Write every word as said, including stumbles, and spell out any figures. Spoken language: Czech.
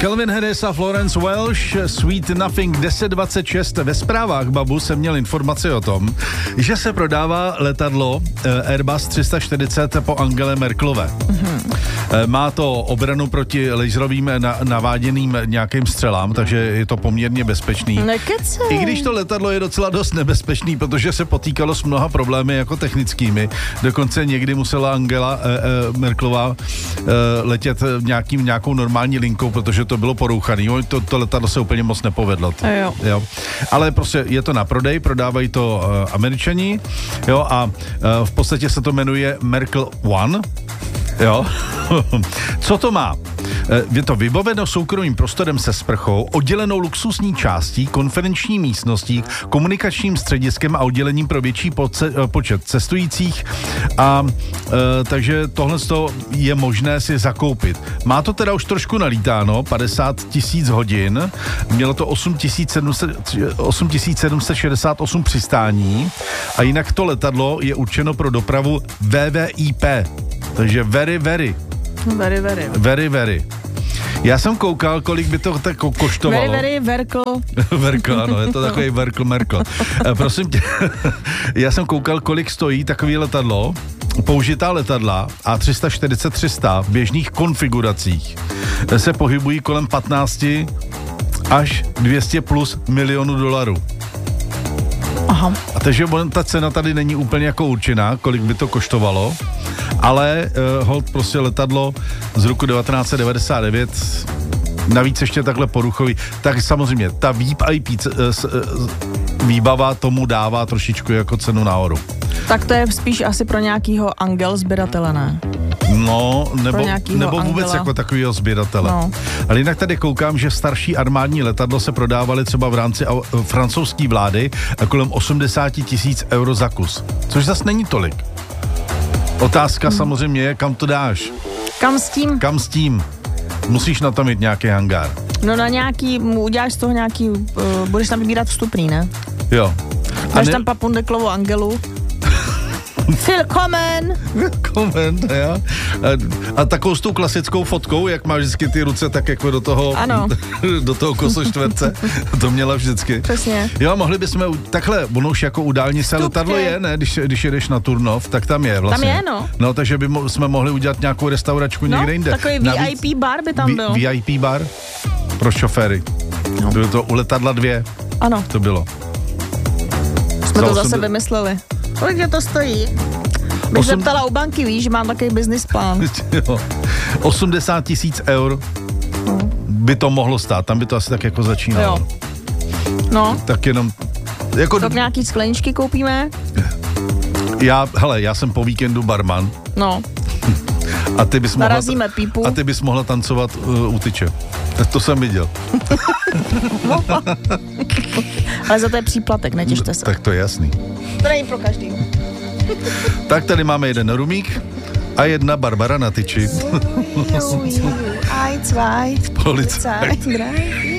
Calvin Harris a Florence Welch, Sweet Nothing, deset dvacet šest. Ve zprávách, babu, jsem měl informaci o tom, že se prodává letadlo Airbus tři sta čtyřicet po Angele Merkelové. Mm-hmm. Má to obranu proti laserovým na, naváděným nějakým střelám, takže je to poměrně bezpečný. Nekecej. I když to letadlo je docela dost nebezpečný, protože se potýkalo s mnoha problémy jako technickými. Dokonce někdy musela Angela e, e, Merkelová e, letět nějakým, nějakou normální linkou, protože to bylo porouchaný. To, to letadlo se úplně moc nepovedlo. To, jo. Jo. Ale prostě je to na prodej, prodávají to e, Američani, jo, a e, v podstatě se to jmenuje Merkel One. Jo. Co to má? Je to vybaveno soukromým prostorem se sprchou, oddělenou luxusní částí, konferenční místností, komunikačním střediskem a oddělením pro větší poce, počet cestujících. A e, takže tohle je možné si zakoupit. Má to teda už trošku nalítáno, padesát tisíc hodin, mělo to osm tisíc sedm set šedesát osm přistání a jinak to letadlo je určeno pro dopravu V V I P. Takže very, very. Very, very. Very, very. Já jsem koukal, kolik by to tak koštovalo. Very, very, Verkl. Verkl, ano, je to takový Verkl Merkel. Prosím tě, já jsem koukal, kolik stojí takový letadlo, použitá letadla A tři sta čtyřicet tři sta v běžných konfiguracích se pohybují kolem patnáct až dvě stě plus milionů dolarů. Aha. A takže ta cena tady není úplně jako určená, kolik by to koštovalo, ale uh, hold prostě letadlo z roku devatenáct set devadesát devět, navíc ještě takhle poruchový, tak samozřejmě ta V I P uh, uh, výbava tomu dává trošičku jako cenu nahoru. Tak to je spíš asi pro nějakýho angel sběratele, ne? No, nebo, nebo vůbec angela. Jako takovýho sběratele. No. Ale jinak tady koukám, že starší armádní letadlo se prodávaly třeba v rámci francouzské vlády a kolem osmdesát tisíc euro za kus. Což zas není tolik. Otázka hmm. samozřejmě je, kam to dáš? Kam s tím? Kam s tím? Musíš na to mít nějaký hangár. No na nějaký, uděláš z toho nějaký, uh, budeš tam vybírat vstupný, ne? Jo. Máš ne... tam Papundeklovu Angelu. Willkommen! Willkommen, ja. A, a takovou s tou klasickou fotkou, jak máš vždycky ty ruce tak jako do toho, ano. do toho kosočtverce. To měla vždycky. Přesně. Jo, mohli bychom, takhle, ono už jako u dálnice letadlo je, ne, když, když jedeš na Turnov, tak tam je vlastně. Tam je, no. No, takže by mo- jsme mohli udělat nějakou restauračku no, někde jinde. takový Navíc, V I P bar by tam byl. V I P bar pro šoféry. No. Bylo to u letadla dvě. Ano. To bylo. Jsme Za to zase vymysleli. Kolik to stojí? Bych Osm... zeptala u banky, víš, že mám takový business plán. osmdesát tisíc eur no. by to mohlo stát, tam by to asi tak jako začínalo. Jo. No. Tak jenom... Jako... Tak nějaký skleničky koupíme? Já, hele, já jsem po víkendu barman. No. A ty bys mohla... Narazíme pípu. A ty bys mohla tancovat uh, u tyče. Tak to jsem viděl. Ale za to je příplatek, netěšte se. Tak to je jasný. To není pro každý. Tak tady máme jeden rumík a jedna Barbara na tyči. Eins, zwei, Polizei.